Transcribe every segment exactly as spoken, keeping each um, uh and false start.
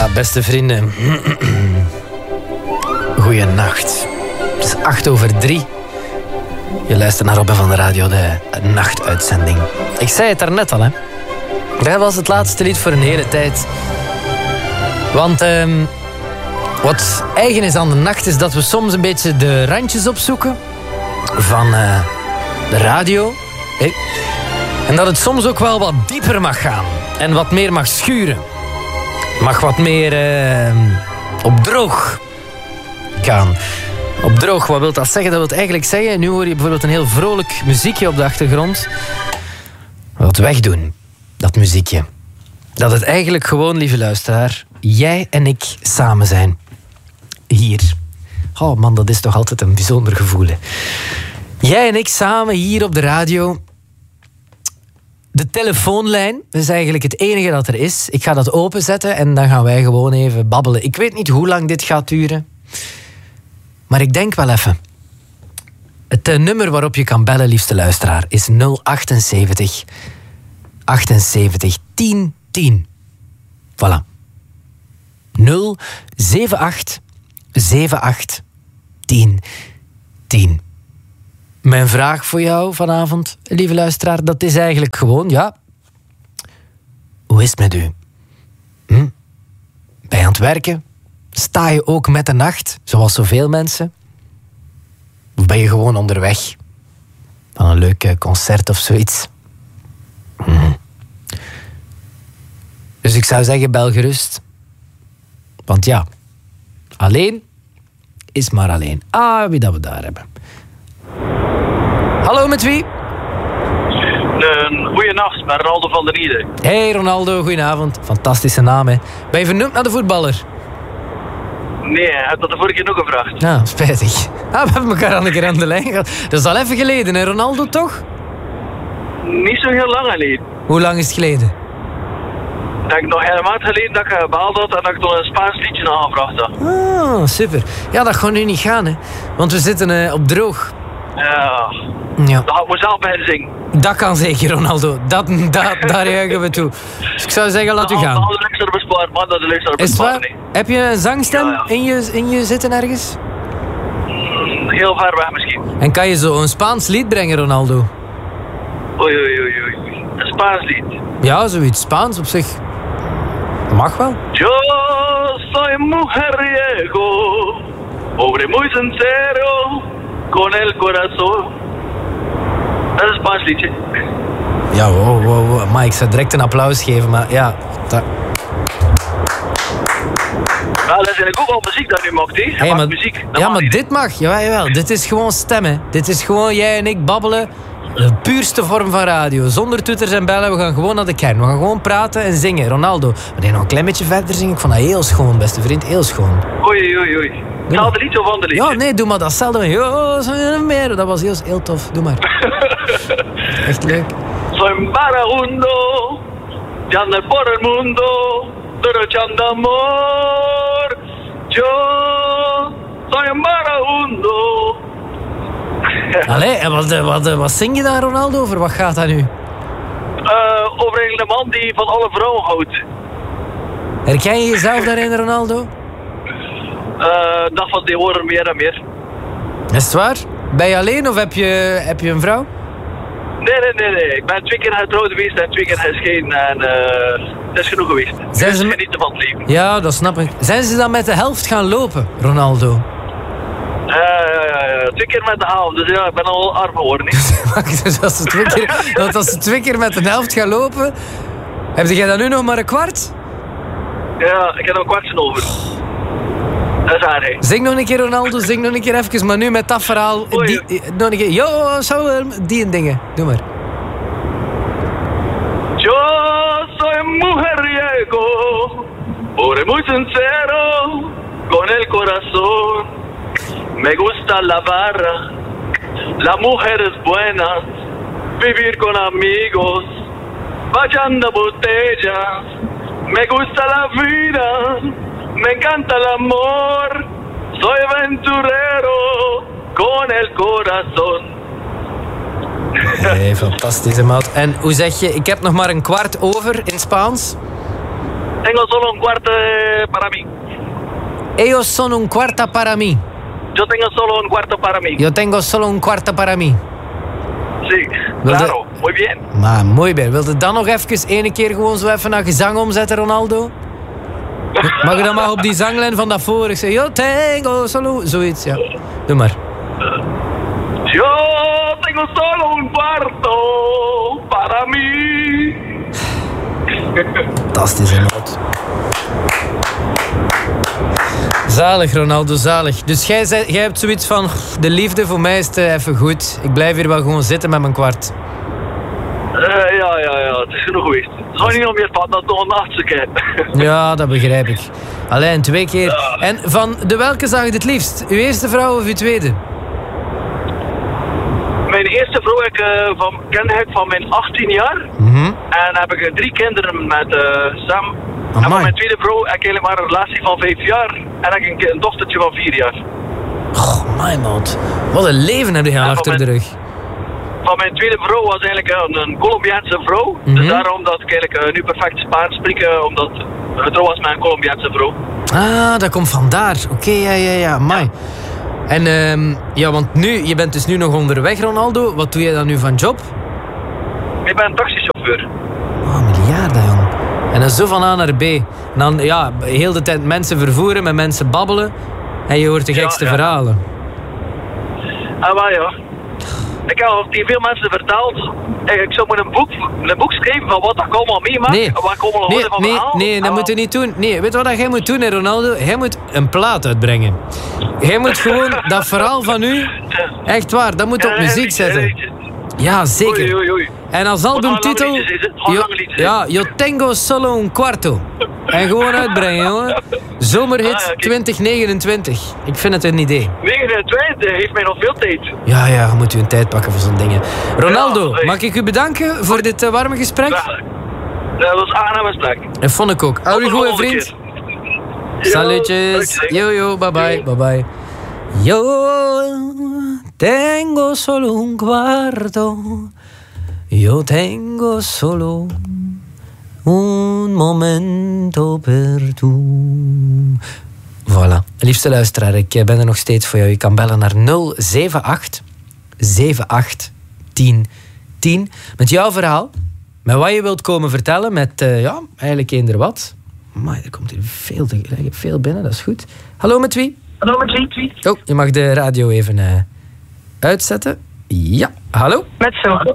Ja, beste vrienden. Goeienacht. Het is acht over drie. Je luistert naar Robben van de Radio, de nachtuitzending. Ik zei het daarnet al, hè. Dat was het laatste lied voor een hele tijd. Want um, wat eigen is aan de nacht is dat we soms een beetje de randjes opzoeken van uh, de radio. Hey. En dat het soms ook wel wat dieper mag gaan. En wat meer mag schuren. Mag wat meer uh, op droog gaan. Op droog, wat wil dat zeggen? Dat wil eigenlijk zeggen, nu hoor je bijvoorbeeld een heel vrolijk muziekje op de achtergrond. Wat wegdoen, dat muziekje. Dat het eigenlijk gewoon, lieve luisteraar, jij en ik samen zijn. Hier. Oh man, dat is toch altijd een bijzonder gevoel, hè? Jij en ik samen hier op de radio. De telefoonlijn, dat is eigenlijk het enige dat er is. Ik ga dat openzetten en dan gaan wij gewoon even babbelen. Ik weet niet hoe lang dit gaat duren. Maar ik denk wel even. Het uh, nummer waarop je kan bellen, liefste luisteraar, is nul achtenzeventig achtenzeventig tien tien. Voilà. nul zeven acht zeven acht tien tien. Mijn vraag voor jou vanavond, lieve luisteraar, dat is eigenlijk gewoon, ja... Hoe is het met u? Hm? Ben je aan het werken? Sta je ook met de nacht, zoals zoveel mensen? Of ben je gewoon onderweg? Van een leuk concert of zoiets? Hm. Dus ik zou zeggen, bel gerust. Want ja, alleen is maar alleen. Ah, wie dat we daar hebben. Hallo, met wie? Een goeienacht, met Ronaldo van der Riede. Hey Ronaldo, goedenavond. Fantastische naam, hè. Ben je vernoemd naar de voetballer? Nee, ik heb dat de vorige keer nog gevraagd. Nou, spijtig. Ah, we hebben elkaar aan een keer aan de lijn gehad. Dat is al even geleden, hè, Ronaldo, toch? Niet zo heel lang geleden. Hoe lang is het geleden? Ik denk nog een maand geleden dat ik gebeld had en dat ik nog een Spaans liedje aangevraagd had. Ah, super. Ja, dat gaat nu niet gaan, hè. Want we zitten uh, op droog. Ja. Ja. Dan ga ik mezelf bij zingen. Dat kan zeker, Ronaldo. Dat, dat, daar juichen we toe. Dus ik zou zeggen, laat u gaan. Alle luisteren besparen, man, dat de luisteren Is het besparen. waar? Heb je een zangstem Ja, ja. In, je, in je zitten ergens? Mm, heel ver weg misschien. En kan je zo een Spaans lied brengen, Ronaldo? Oei, oei, oei, oei. Een Spaans lied. Ja, zoiets Spaans op zich. Mag wel. Yo soy mujeriego, pobre muy sincero, con el corazón. Dat is een Spaans liedje. Ja, wow, wow, wow. Maar ik zou direct een applaus geven, maar ja... Dat... Ja, dat is een goed wel muziek dat u maakt, hè. Hey, maar, muziek. Dat ja, mag maar niet. dit mag. Jawel, jawel. Dit is gewoon stemmen. Dit is gewoon jij en ik babbelen. De puurste vorm van radio. Zonder toeters en bellen. We gaan gewoon naar de kern. We gaan gewoon praten en zingen. Ronaldo. Maar nee, nog een klein beetje verder zingen. Ik vond dat heel schoon, beste vriend. Heel schoon. Oei, oei, oei. Hetzelfde liedje of ander liedje? Ja, nee, doe maar datzelfde. Yo, zo meer. Dat was heel, heel tof. Doe maar. Echt leuk. Soy un vagabundo, que anda por el mundo, derrochando amor. Yo soy un vagabundo. Allee, en wat, wat, wat zing je daar, Ronaldo, over? Wat gaat dat nu? Uh, over een man die van alle vrouwen houdt. Herken je jezelf daarin, Ronaldo? Uh, dat van die horen meer en meer. Is het waar? Ben je alleen of heb je, heb je een vrouw? Nee, nee, nee, nee. Ik ben twee keer getrouwd geweest en twee keer gescheiden en uh, het is genoeg geweest. Zijn dus ze... genieten van het leven. Ja, dat snap ik. Zijn ze dan met de helft gaan lopen, Ronaldo? Uh, twee keer met de helft, dus ja, ik ben al arm geworden. Wacht, dus als ze twee keer, want als ze twee keer met de helft gaan lopen, heb jij dan nu nog maar een kwart? Ja, ik heb nog een kwartje over. Dat is haar, hè. Zing nog een keer, Ronaldo, zing nog een keer even, maar nu met dat verhaal. Die, nog een keer, yo, zo, die en dingen. Doe maar. Yo soy mujeriego, pobre muy sincero, con el corazón. Me gusta la barra, la mujer es buena, vivir con amigos, vayando botellas. Me gusta la vida, me encanta el amor, soy aventurero con el corazón. Hey, fantastische maat. En hoe zeg je, ik heb nog maar een kwart over in Spaans? Uh, tengo solo un cuarto para mí. Ellos son un cuarto para mí. Yo tengo solo un cuarto para mí. Yo tengo solo un cuarto para mí. Sí, Wilde... claro, muy bien. Maar mooi bij. Wilde dan nog even ene keer gewoon zo even naar gezang omzetten, Ronaldo? Mag je dan maar op die zanglijn van daarvoor? Ik zeg, yo tengo solo... Zoiets, ja. Doe maar. Yo tengo solo un cuarto para mí. Fantastische noot. Zalig, Ronaldo, zalig. Dus jij, zei, jij hebt zoiets van... De liefde voor mij is uh, even goed. Ik blijf hier wel gewoon zitten met mijn kwart. Uh, ja, ja, ja. Het is genoeg geweest. Het zou niet nog meer van dat nog een achtste keer. Ja, dat begrijp ik. Alleen twee keer. Ja. En van de welke zag je het liefst? Uw eerste vrouw of uw tweede? Mijn eerste vrouw ik, uh, van, ken ik van mijn achttien jaar. Mm-hmm. En heb ik drie kinderen met uh, Sam. Amai. En van mijn tweede vrouw heb ik eigenlijk maar een relatie van vijf jaar. En heb ik een, een dochtertje van vier jaar. Oh, my man. Wat een leven heb je al achter mijn, de rug. Van mijn tweede vrouw was eigenlijk een, een Colombiaanse vrouw. Mm-hmm. Dus daarom dat ik eigenlijk uh, nu perfect Spaans spreek. Uh, omdat ik getrouwd was met een Colombiaanse vrouw. Ah, dat komt vandaar. Oké, okay, ja, ja, ja. Amai. Ja. En um, ja, want nu, je bent dus nu nog onderweg, Ronaldo. Wat doe je dan nu van job? Ik ben een taxichauffeur. Oh, miljarden, jong. En dan zo van A naar B. En dan, ja, heel de tijd mensen vervoeren, met mensen babbelen. En je hoort de gekste ja, ja. verhalen. Ah, maar ja. Ik heb al tegen veel mensen verteld. Ik zou maar een boek, een boek schrijven van wat ik allemaal meemaak. Nee, wat ik allemaal nee, van nee, verhaal. nee, dat ah. moet je niet doen. Nee, weet je wat jij moet doen, hè, Ronaldo? Jij moet een plaat uitbrengen. Jij moet gewoon dat verhaal van u... Echt waar, dat moet op ja, muziek zetten. Ja, zeker. Oei, oei, oei. En als albumtitel... Yo, ja, Yo tengo solo un cuarto. En gewoon uitbrengen, jongen. Zomerhit ah, ja, twintig negenentwintig. Ik vind het een idee. negenentwintig heeft mij nog veel tijd. Ja, ja, je moet u een tijd pakken voor zo'n dingen. Ronaldo, ja, mag ik u bedanken voor dit uh, warme gesprek? Ja, dat was een aangenaam gesprek. En vond ik ook. Hou je goeie vriend. Salutjes. Yo, yo, bye bye. Bye bye. Yo tengo solo un cuarto. Yo tengo solo un momento per tu. Voilà. Liefste luisteraar, ik ben er nog steeds voor jou. Je kan bellen naar nul zeven acht zeven acht tien tien met jouw verhaal. Met wat je wilt komen vertellen. Met, uh, ja, eigenlijk eender wat. Maar er komt hier veel, te, ik heb veel binnen, dat is goed. Hallo, met wie? Hallo, met wie? wie? Oh, je mag de radio even uh, uitzetten. Ja, hallo? Met Silke.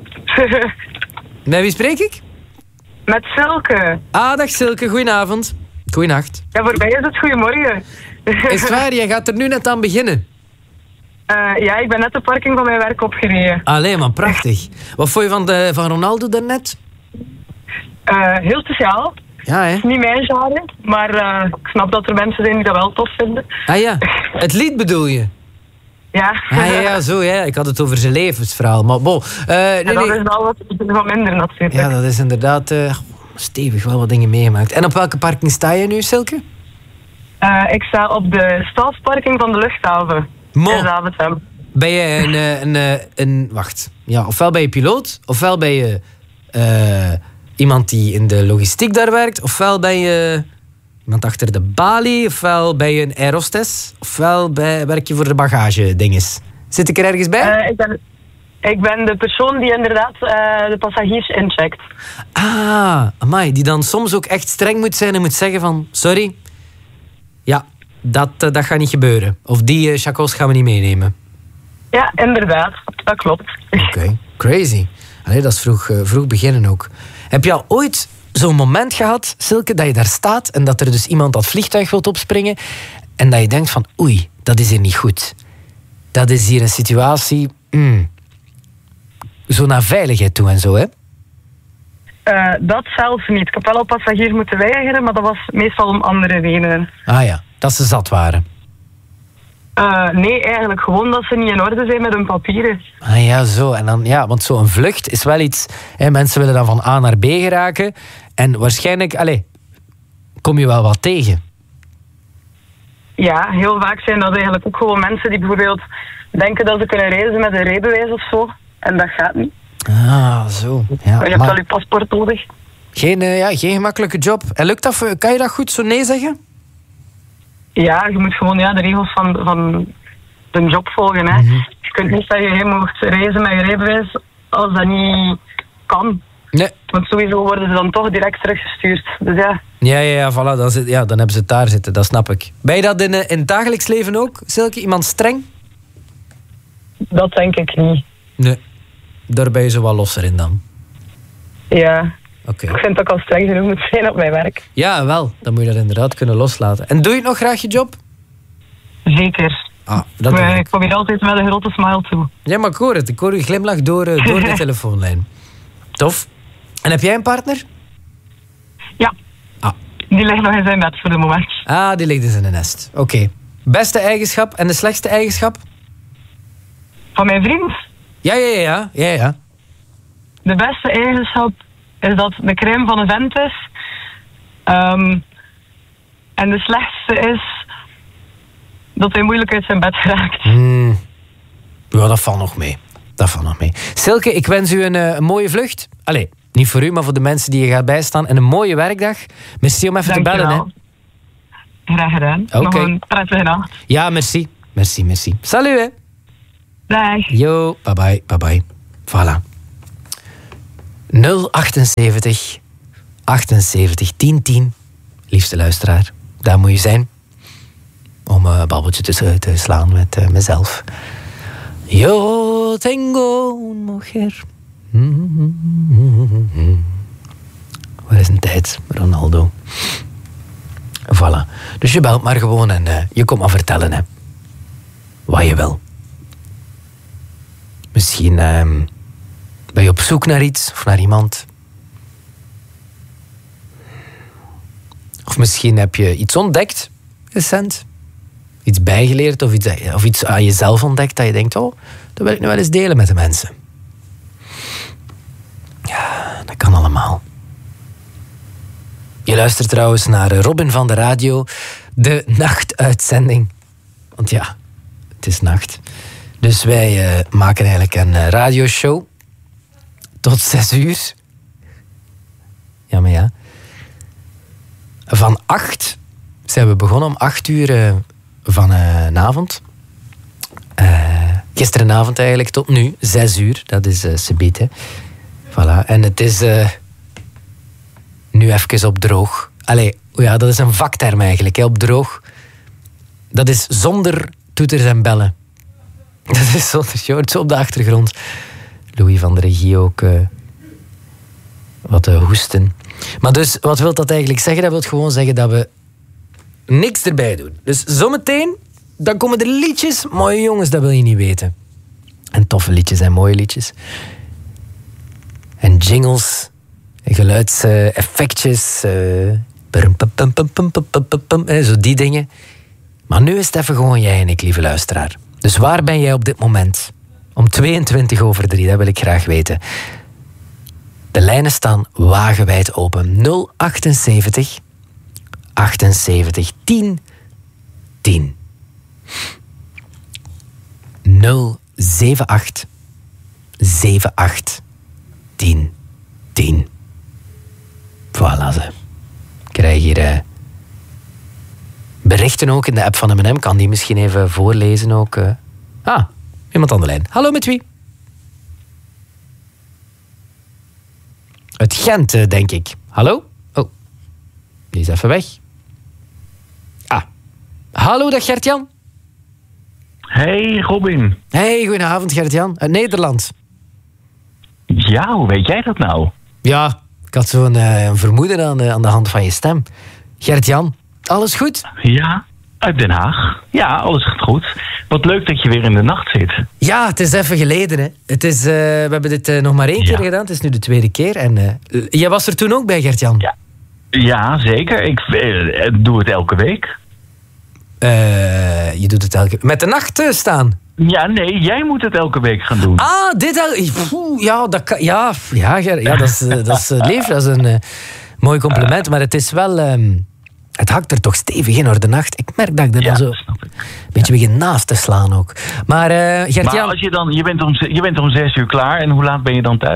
Met wie spreek ik? Met Silke. Ah, dag Silke, goedenavond. Goeienacht. Ja, voor mij is het goedemorgen. Is het waar? Jij gaat er nu net aan beginnen? Uh, ja, ik ben net de parking van mijn werk opgereden. Allee, man, prachtig. Wat vond je van, de, van Ronaldo daarnet? Uh, heel speciaal. Ja, hè? Het is niet mijn genre, maar uh, ik snap dat er mensen zijn die dat wel tof vinden. Ah ja, het lied bedoel je? Ja. Ah, ja, ja, zo, ja. Ik had het over zijn levensverhaal. Maar bon. Uh, nee, en dat nee. is wel wat, wat minder natuurlijk. Ja, dat is inderdaad uh, stevig wel wat dingen meegemaakt. En op welke parking sta je nu, Silke? Uh, ik sta op de stafparking van de luchthaven. Mo. In Zaventem. Ben je een, een, een, een... Wacht. Ja, ofwel ben je piloot, ofwel ben je uh, iemand die in de logistiek daar werkt, ofwel ben je iemand achter de balie, ofwel ben je een aerostess, ofwel bij, werk je voor de bagage-dinges. Zit ik er ergens bij? Uh, ik, ben, ik ben de persoon die inderdaad uh, de passagiers incheckt. Ah, amai, die dan soms ook echt streng moet zijn en moet zeggen van, sorry, ja, dat, uh, dat gaat niet gebeuren. Of die uh, chacos gaan we niet meenemen. Ja, inderdaad. Dat klopt. Oké, okay. Crazy. Allee, dat is vroeg, uh, vroeg beginnen ook. Heb je al ooit zo'n moment gehad, Silke, dat je daar staat en dat er dus iemand dat vliegtuig wilt opspringen en dat je denkt van, oei, dat is hier niet goed. Dat is hier een situatie, mm, zo naar veiligheid toe en zo, hè? Uh, dat zelf niet. Ik heb wel al passagiers moeten weigeren, maar dat was meestal om andere redenen. Ah ja, dat ze zat waren. Uh, nee, eigenlijk gewoon dat ze niet in orde zijn met hun papieren. Ah ja, zo. En dan, ja, want zo'n vlucht is wel iets... Hè, mensen willen dan van A naar B geraken. En waarschijnlijk, allez, kom je wel wat tegen. Ja, heel vaak zijn dat eigenlijk ook gewoon mensen die bijvoorbeeld denken dat ze kunnen reizen met een rijbewijs of zo. En dat gaat niet. Ah, zo. Ja, je hebt maar... wel je paspoort nodig. Geen, uh, ja, geen gemakkelijke job. En lukt dat, kan je dat goed zo nee zeggen? Ja, je moet gewoon ja, de regels van, van de job volgen. Hè. Mm-hmm. Je kunt niet zeggen, je mag reizen met je rijbewijs als dat niet kan. Nee. Want sowieso worden ze dan toch direct teruggestuurd. Dus ja. Ja, ja, ja, voilà, dan, zit, ja, dan hebben ze het daar zitten, dat snap ik. Ben je dat in, in het dagelijks leven ook, Silke? Iemand streng? Dat denk ik niet. Nee, daar ben je zo wel losser in dan. Ja. Okay. Ik vind dat ik al streng genoeg moet zijn op mijn werk. Ja, wel. Dan moet je dat inderdaad kunnen loslaten. En doe je nog graag je job? Zeker. Ah, dat maar ik. ik kom hier altijd met een grote smile toe. Ja, maar ik hoor het. Ik hoor je glimlach door, door de telefoonlijn. Tof. En heb jij een partner? Ja. Ah. Die ligt nog in zijn bed voor de moment. Ah, die ligt dus in een nest. Oké. Okay. Beste eigenschap en de slechtste eigenschap? Van mijn vriend? Ja, ja, ja. ja, ja. De beste eigenschap is dat de crème van een vent is. Um, en de slechtste is dat hij moeilijk uit zijn bed raakt. Hmm. Ja, dat valt nog mee. Dat valt nog mee. Silke, ik wens u een, een mooie vlucht. Allee, niet voor u, maar voor de mensen die je gaat bijstaan. En een mooie werkdag. Merci om even Dank te bellen. Hè. Graag gedaan. Okay. Nog een prettige nacht. Ja, merci. Merci, merci. Salut, hè. Dag. Yo, bye bye, bye bye. Voilà. nul achtenzeventig achtenzeventig tien tien. Liefste luisteraar, daar moet je zijn. Om een babbeltje te, te slaan met uh, mezelf. Yo tengo un mujer. Waar is een tijd, Ronaldo? Voilà. Dus je belt maar gewoon en uh, je komt maar vertellen, hè. Wat je wil. Misschien uh, ben je op zoek naar iets of naar iemand. Of misschien heb je iets ontdekt, recent. Iets bijgeleerd of iets, of iets aan jezelf ontdekt dat je denkt, oh, dat wil ik nu wel eens delen met de mensen. Ja, dat kan allemaal. Je luistert trouwens naar Robin van de Radio, de nachtuitzending. Want ja, het is nacht. Dus wij uh, maken eigenlijk een uh, radioshow tot zes uur. Ja, maar ja. Van acht zijn we begonnen om acht uur uh, van uh, een avond. Uh, gisterenavond eigenlijk tot nu, zes uur. Dat is uh, subiet, hè. Voilà. En het is uh, nu even op droog. Allee, ja, dat is een vakterm eigenlijk, hè, op droog. Dat is zonder toeters en bellen. Dat is zonder, je hoort zo op de achtergrond. Louis van de Regie ook uh, wat uh, hoesten. Maar dus, wat wil dat eigenlijk zeggen? Dat wil gewoon zeggen dat we niks erbij doen. Dus zometeen, dan komen er liedjes. Mooie jongens, dat wil je niet weten. En toffe liedjes en mooie liedjes. En jingles. En geluidseffectjes. Uh, uh, zo die dingen. Maar nu is het even gewoon jij en ik, lieve luisteraar. Dus waar ben jij op dit moment? Om tweeëntwintig over drie, dat wil ik graag weten. De lijnen staan wagenwijd open. nul achtenzeventig achtenzeventig tien tien. nul zeven acht zeven acht tien tien. Voilà ze. Ik krijg hier uh, berichten ook in de app van M en M. Kan die misschien even voorlezen ook. Uh. Ah, iemand aan de lijn. Hallo, met wie? Uit Gent, uh, denk ik. Hallo? Oh, die is even weg. Ah. Hallo, dag Gert-Jan. Hey, Robin. Hey, goedenavond Gert-Jan. Uit Nederland. Ja, hoe weet jij dat nou? Ja, ik had zo'n uh, vermoeden aan, uh, aan de hand van je stem. Gert-Jan, alles goed? Ja, uit Den Haag. Ja, alles gaat goed. Wat leuk dat je weer in de nacht zit. Ja, het is even geleden. Hè. Het is, uh, we hebben dit uh, nog maar één ja. keer gedaan. Het is nu de tweede keer. En uh, jij was er toen ook bij, Gert-Jan? Ja, ja zeker. Ik uh, doe het elke week. Uh, je doet het elke week. Met de nacht uh, staan? Ja, nee, jij moet het elke week gaan doen. Ah, dit el- ja, dat kan, ja, ja, ja, dat is, uh, dat is uh, lief. Dat is een uh, mooi compliment. Uh, maar het is wel... Um, het hakt er toch stevig in, hoor, de nacht. Ik merk dat ik er ja, dan zo een beetje ja. begin naast te slaan ook. Maar uh, Gert-Jan... Maar als je dan... Je bent, om, je bent om zes uur klaar en hoe laat ben je dan thuis?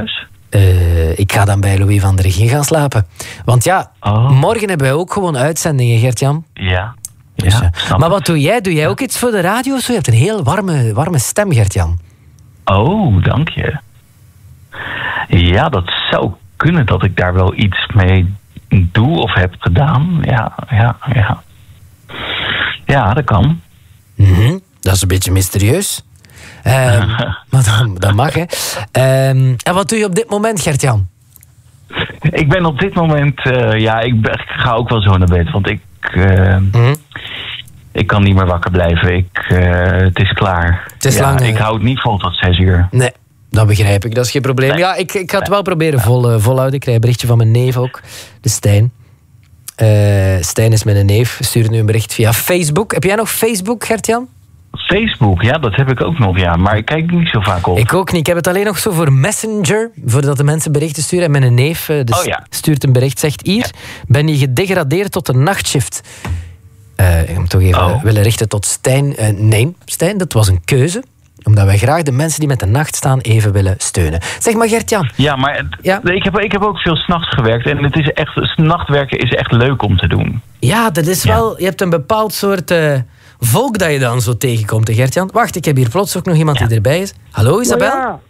Uh, ik ga dan bij Louis van der Regien gaan slapen. Want ja, oh. morgen hebben wij ook gewoon uitzendingen, Gert-Jan. Ja. Dus, ja uh, maar wat doe jij? Doe jij ook iets voor de radio of zo? Je hebt een heel warme, warme stem, Gert-Jan. Oh, dank je. Ja, dat zou kunnen dat ik daar wel iets mee doe of heb gedaan. Ja, ja, ja. Ja, dat kan. Mm-hmm. Dat is een beetje mysterieus. Um, maar dat, dat mag, hè. Um, en wat doe je op dit moment, Gert-Jan? Ik ben op dit moment... Uh, ja, ik, ben, ik ga ook wel zo naar bed. Want ik... Uh, mm-hmm. Ik kan niet meer wakker blijven. Ik, uh, het is klaar. Het is ja, lang, ik hou het niet vol tot zes uur. Nee, dat begrijp ik. Dat is geen probleem. Nee. Ja, ik, ik ga het wel proberen vol, uh, volhouden. Ik krijg een berichtje van mijn neef ook. De Stijn. Uh, Stijn is mijn neef. Stuurt nu een bericht via Facebook. Heb jij nog Facebook, Gert-Jan? Facebook, ja, dat heb ik ook nog, ja. Maar ik kijk niet zo vaak op. Ik ook niet. Ik heb het alleen nog zo voor Messenger, voordat de mensen berichten sturen. En mijn neef dus oh, ja. stuurt een bericht, zegt... Hier, ja. ben je gedegradeerd tot een nachtshift? Uh, ik moet toch even oh. willen richten tot Stijn. Uh, nee, Stijn, dat was een keuze. Omdat wij graag de mensen die met de nacht staan even willen steunen. Zeg maar, Gert-Jan. Ja, maar ja? Ik, heb, ik heb ook veel 's nachts gewerkt. En het is echt, nachtwerken is echt leuk om te doen. Ja, dat is ja. wel... Je hebt een bepaald soort... Uh, volk dat je dan zo tegenkomt, Gert-Jan. Wacht, ik heb hier plots ook nog iemand ja. die erbij is. Hallo, Isabel? Ja.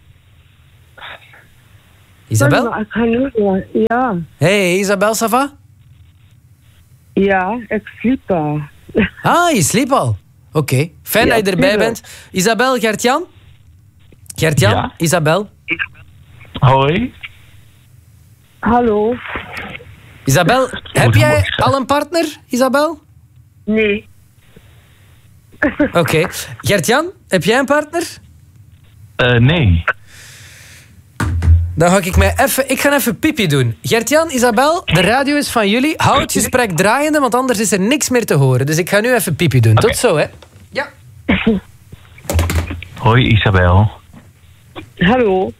Isabel? Ja. Hey, Isabel, ça va? Ja, ik sliep al. Ah, je sliep al? Oké, okay. Fijn ja, dat je erbij bent. Isabel, Gert-Jan? Gert-Jan, ja. Isabel? Hoi. Hallo. Isabel, heb jij al een partner, Isabel? Nee. Oké. Okay. Gert-Jan, heb jij een partner? Uh, nee. Dan ga ik mij even... Ik ga even pipi doen. Gert-Jan, Isabel, de radio is van jullie. Hou het gesprek draaiende, want anders is er niks meer te horen. Dus ik ga nu even pipi doen. Okay. Tot zo, hè. Ja. Hoi, Isabel. Hallo.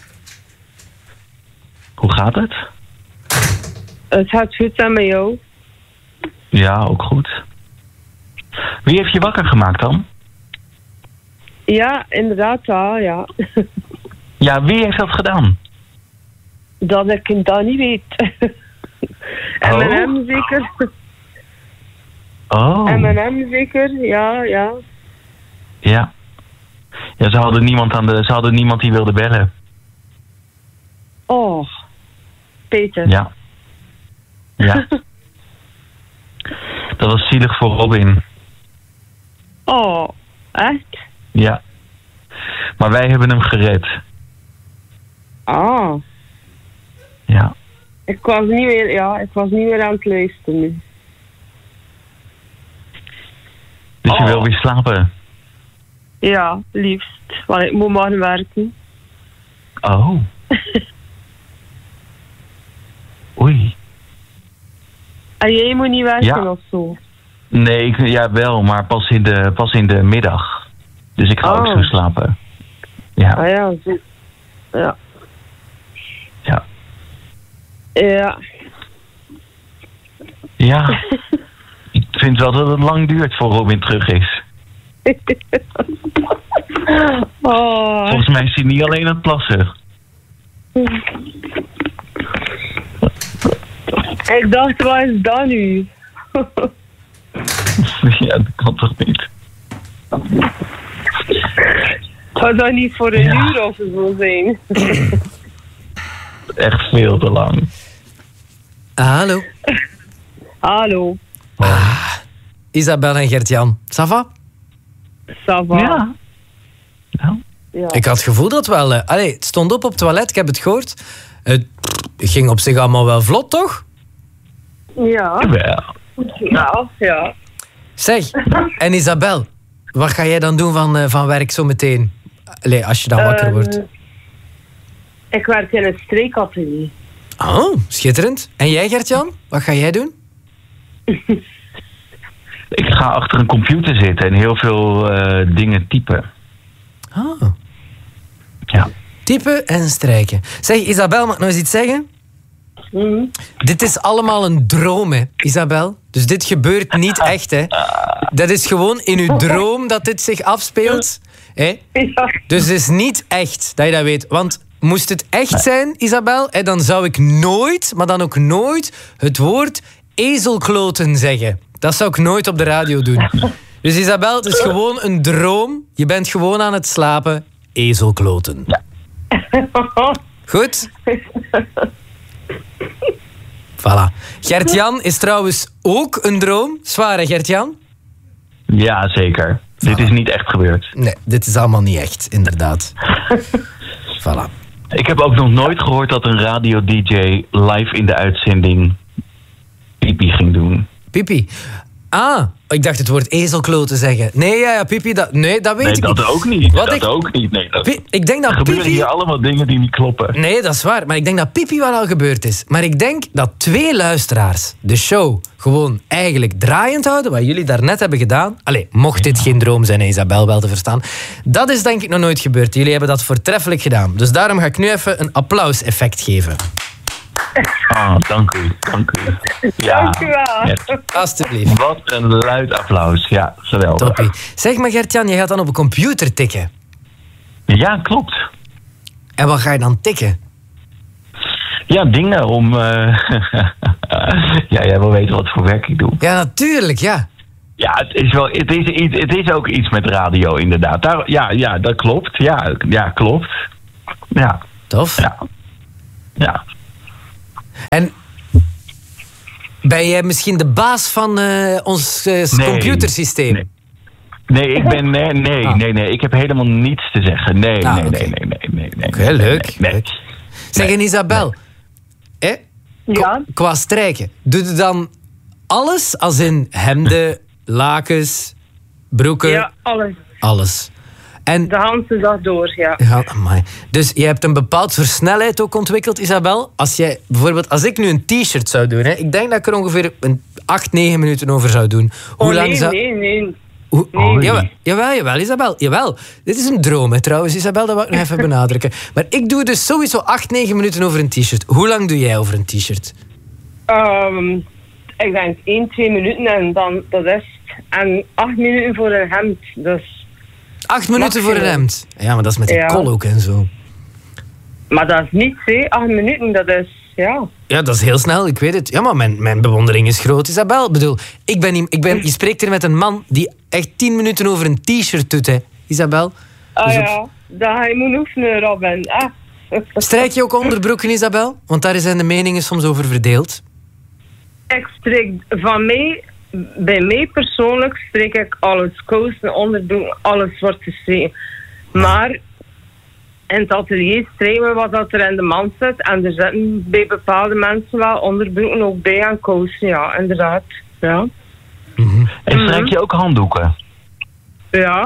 Hoe gaat het? Het gaat goed aan met jou. Ja, ook goed. Wie heeft je wakker gemaakt dan? Ja, inderdaad, ja. Ja, ja wie heeft dat gedaan? Dat ik dat niet weet. En oh. mijn hem zeker. Oh. En mijn hem zeker, ja, ja. Ja. Ja, ze hadden niemand, aan de, ze hadden niemand die wilde bellen. Oh, Peter. Ja. Ja. Dat was zielig voor Robin. Oh, echt? Ja. Maar wij hebben hem gered. Ah. Ja. Ik was niet meer, ja, ik was niet meer aan het luisteren nu. Dus oh. je wil weer slapen? Ja, liefst. Want ik moet morgen werken. Oh. Oei. En jij moet niet werken ja. of zo? Nee, ik, ja wel, maar pas in de, pas in de middag. Dus ik ga oh. ook zo slapen. Ja. Ah ja, zo. Ja. Ja. Ja. Ja. Ik vind wel dat het lang duurt voor Robin terug is. Oh. Volgens mij is hij niet alleen aan het plassen. Ik dacht, wat is dat nu? Ja, dat kan toch niet? Zou dat niet voor een ja. uur of zo zijn? Echt veel te lang. Ah, hallo. Hallo. Ah, Isabel en Gert-Jan. Ça va? Ça va. Ja. Ja. Ja. Ik had het gevoel dat wel... Uh, allee, het stond op op het toilet, ik heb het gehoord. Het ging op zich allemaal wel vlot, toch? Ja. Wel. Nou, ja. Zeg, en Isabel, wat ga jij dan doen van, uh, van werk zo meteen? Allee, als je dan wakker uh, wordt. Ik werk in een streekatelier. Oh, schitterend. En jij, Gert-Jan? Wat ga jij doen? Ik ga achter een computer zitten en heel veel uh, dingen typen. Oh. Ja. Typen en strijken. Zeg, Isabel, mag ik nog eens iets zeggen? Mm-hmm. Dit is allemaal een droom, hè, Isabel. Dus dit gebeurt niet echt, hè. Dat is gewoon in uw droom dat dit zich afspeelt. Hè? Ja. Dus het is niet echt, dat je dat weet. Want moest het echt nee. zijn, Isabel, hè, dan zou ik nooit, maar dan ook nooit, het woord ezelkloten zeggen. Dat zou ik nooit op de radio doen. Dus Isabel, het is gewoon een droom. Je bent gewoon aan het slapen. Ezelkloten. Ja. Goed? Voilà. Gert-Jan is trouwens ook een droom. Zwaar, hè, Gert-Jan? Ja, zeker. Voilà. Dit is niet echt gebeurd. Nee, dit is allemaal niet echt, inderdaad. Voilà. Ik heb ook nog nooit gehoord dat een radio-D J live in de uitzending pipi ging doen. Pipi? Ah, ik dacht het woord ezelkloten zeggen. Nee, ja, ja, pipi, dat, nee, dat weet nee, ik dat niet. Ook niet. Wat dat ik, ook niet. Nee, dat, pi, ik denk dat er gebeuren pipi, hier allemaal dingen die niet kloppen. Nee, dat is waar. Maar ik denk dat pipi wel al gebeurd is. Maar ik denk dat twee luisteraars de show gewoon eigenlijk draaiend houden, wat jullie daarnet hebben gedaan. Allee, mocht dit geen droom zijn, Isabel, wel te verstaan. Dat is denk ik nog nooit gebeurd. Jullie hebben dat voortreffelijk gedaan. Dus daarom ga ik nu even een applauseffect geven. Ah, dank u, dank u. Ja, dank u wel. Ja. Alsjeblieft. Wat een luid applaus. Ja, geweldig. Toppie. Zeg maar, Gert-Jan, je gaat dan op een computer tikken. Ja, klopt. En wat ga je dan tikken? Ja, dingen om... Uh... ja, jij wil weten wat voor werk ik doe. Ja, natuurlijk, ja. Ja, het is, wel, het is, iets, het is ook iets met radio, inderdaad. Daar, ja, ja, dat klopt. Ja, ja, klopt. Ja. Tof. Ja. Ja. En ben jij misschien de baas van uh, ons uh, nee, computersysteem? Nee. nee, ik ben nee, nee, ah. nee, nee. Ik heb helemaal niets te zeggen. Nee, ah, nee, okay. nee, nee, nee, nee, nee. Oké, okay, leuk. Nee, nee. Zeg, en Isabel, nee. hè? Ja? Qua strijken, doe je dan alles als in hemden, lakens, broeken? Ja, alles. Alles. En de hele dag door, ja. ja amai. Dus je hebt een bepaald versnelheid ook ontwikkeld, Isabel. Als jij bijvoorbeeld, als ik nu een t-shirt zou doen, hè, ik denk dat ik er ongeveer een acht, negen minuten over zou doen. Hoe oh, lang nee, zou... nee, nee. Hoe... nee. Jawel, jawel, jawel, Isabel. Jawel. Dit is een droom, hè, trouwens, Isabel. Dat wil ik nog even benadrukken. Maar ik doe dus sowieso acht, negen minuten over een t-shirt. Hoe lang doe jij over een t-shirt? Um, ik denk één, twee minuten en dan dat is het. En acht minuten voor een hemd. Dus... Acht minuten voor een hemd. Ja, maar dat is met die ja. kol ook en zo. Maar dat is niets, hè. Acht minuten, dat is... Ja, ja, dat is heel snel, ik weet het. Ja, maar mijn, mijn bewondering is groot, Isabel. Ik bedoel, ik ben, ik ben, je spreekt hier met een man die echt tien minuten over een t-shirt doet, hè, Isabel. Ah dus ja, op... dat ga je moeten oefenen, Robin. Ah. Strijk je ook onderbroeken, Isabel? Want daar zijn de meningen soms over verdeeld. Ik strik van mij... Bij mij persoonlijk strijk ik alles. Kousen, onderbroeken, alles wordt gestreken. Maar in het atelier strijken we wat dat er in de mand zit. En er zitten bij bepaalde mensen wel onderbroeken ook bij en kousen. Ja, inderdaad. Ja. Mm-hmm. En strijk je ook handdoeken? Ja.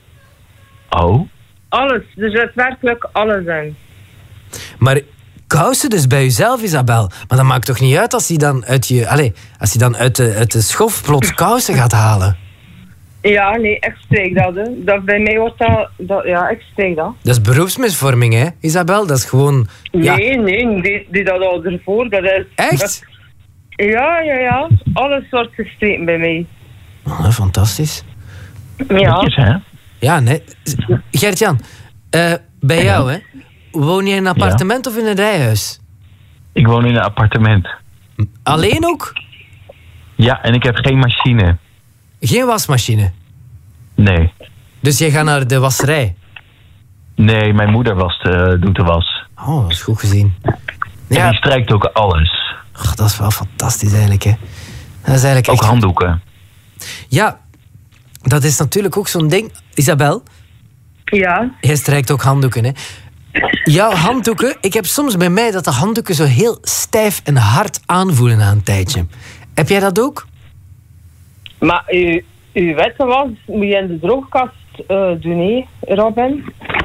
Oh? Alles. Er zit werkelijk alles in. Maar... kousen dus bij jezelf, Isabel. Maar dat maakt toch niet uit als je dan uit je, allez, als je dan uit de, uit de schof plots kousen gaat halen? Ja, nee, ik strijk dat. Hè. Dat bij mij wordt dat, dat... Ja, ik strijk dat. Dat is beroepsmisvorming, hè, Isabel? Dat is gewoon... Ja. Nee, nee, die, die dat al ervoor. Dat is... Echt? Dat, ja, ja, ja. Alles wordt gestreken bij mij. Oh, fantastisch. Ja. Netjes, hè? Ja, nee. Gert-Jan, uh, bij jou, hè? Woon je in een appartement ja. of in een rijhuis? Ik woon in een appartement. Alleen ook? Ja, en ik heb geen machine. Geen wasmachine? Nee. Dus je gaat naar de wasserij? Nee, mijn moeder was de, doet de was. Oh, dat is goed gezien. Ja. En die strijkt ook alles. Och, dat is wel fantastisch eigenlijk, hè. Dat is eigenlijk ook echt... handdoeken. Ja, dat is natuurlijk ook zo'n ding. Isabel? Ja? Jij strijkt ook handdoeken, hè. Jouw handdoeken, ik heb soms bij mij dat de handdoeken zo heel stijf en hard aanvoelen na een tijdje. Heb jij dat ook? Maar uw, uw witte was moet je in de droogkast uh, doen, hè, Robin?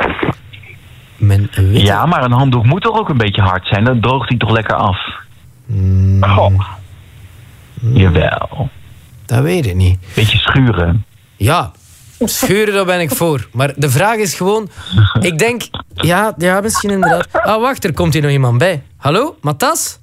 Mijn witte... Ja, maar een handdoek moet toch ook een beetje hard zijn? Dan droogt hij toch lekker af? Mm. Oh. Mm. Jawel. Dat weet ik niet. Beetje schuren. Ja, schuren, daar ben ik voor. Maar de vraag is gewoon... Ik denk... Ja, ja misschien inderdaad. Ah, oh, wacht, er komt hier nog iemand bij. Hallo, Matas?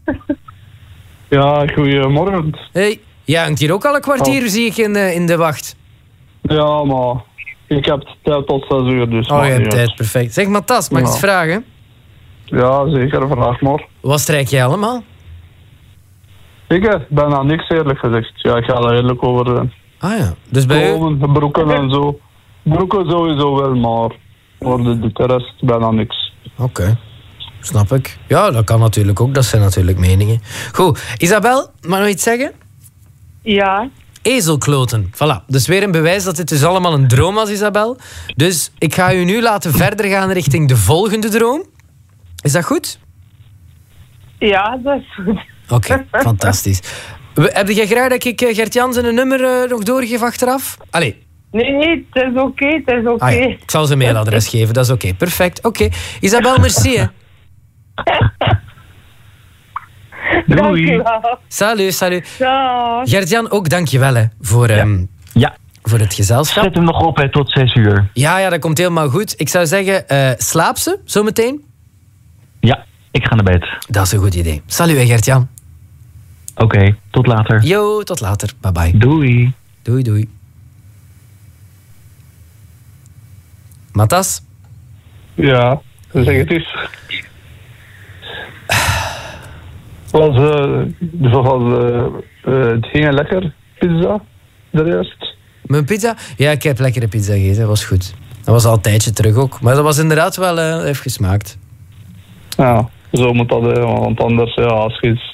Ja, goedemorgen. Hey, jij hangt hier ook al een kwartier, oh. zie ik, in de, in de wacht. Ja, maar ik heb tijd tot zes uur, dus... Oh, je hebt tijd, perfect. Zeg, Matas, mag ik ja. eens vragen? Ja, zeker, vraag maar. Wat strijk jij allemaal? Ik eh, ben aan niks eerlijk gezegd. Ja, ik ga er eerlijk over zijn. Ah ja, dus bij u... Komen, broeken en zo. Broeken sowieso wel, maar voor de, de rest ben aan niks. Oké, okay. Snap ik. Ja, dat kan natuurlijk ook. Dat zijn natuurlijk meningen. Goed, Isabel, mag nog iets zeggen? Ja. Ezelkloten. Voilà. Dus weer een bewijs dat dit dus allemaal een droom was, Isabel. Dus ik ga u nu laten verder gaan richting de volgende droom. Is dat goed? Ja, dat is goed. Oké, okay, fantastisch. Heb jij graag dat ik Gert-Jan zijn nummer uh, nog doorgeef achteraf? Allee. Nee, nee, het is oké, okay, het is oké. Okay. Ah, ja. Ik zal zijn mailadres geven, dat is oké. Okay. Perfect, oké. Okay. Isabel, merci, hè. Doei. Salut, salut. Ja. Gert-Jan, ook dankjewel hè, voor, ja. Um, ja. voor het gezelschap. Zet hem nog op hè, tot zes uur. Ja, ja, dat komt helemaal goed. Ik zou zeggen, uh, slaap ze zometeen? Ja, ik ga naar bed. Dat is een goed idee. Salut hè, Gert-Jan. Oké, okay, tot later. Yo, tot later. Bye bye. Doei. Doei, doei. Matas? Ja, zeg het eens. Was, uh, dus was uh, uh, het ging lekker, pizza, de rest. Mijn pizza? Ja, ik heb lekkere pizza gegeten, dat was goed. Dat was al een tijdje terug ook. Maar dat was inderdaad wel uh, even gesmaakt. Ja, zo moet dat, uh, want anders, ja, als je iets